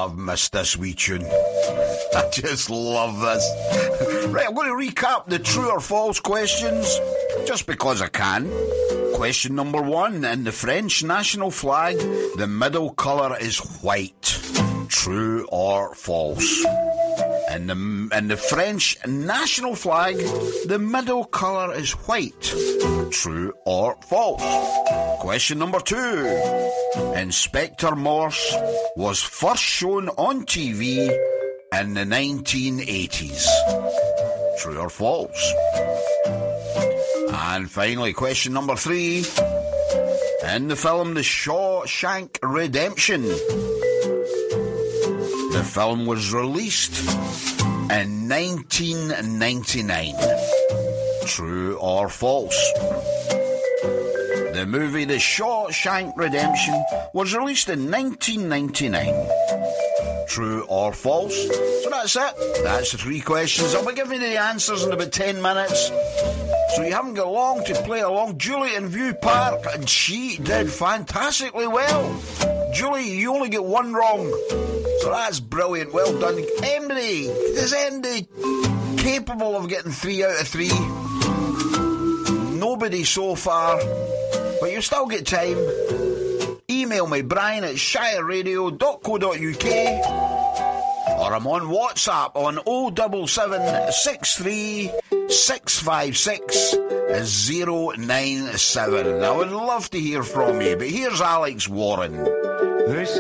I've missed this wee tune. I just love this. Right, I'm going to recap the true or false questions, just because I can. Question number 1. In the French national flag, the middle colour is white. True or false? In the French national flag, the middle colour is white. True or false? Question number 2. Inspector Morse was first shown on TV in the 1980s. True or false? And finally, question number 3. In the film The Shawshank Redemption, the film was released in 1999. True or false? The movie The Shawshank Redemption was released in 1999. True or false? So that's it. That's the 3 questions. I'll be giving you the answers in about 10 minutes. So you haven't got long to play along. Julie in View Park, and she did fantastically well. Julie, you only get 1 wrong. So that's brilliant. Well done. Emily, is Andy capable of getting 3 out of 3? Nobody so far. But you still get time. Email me, Brian at shireradio.co.uk, or I'm on WhatsApp on 07763 656 097. I would love to hear from you, but here's Alex Warren.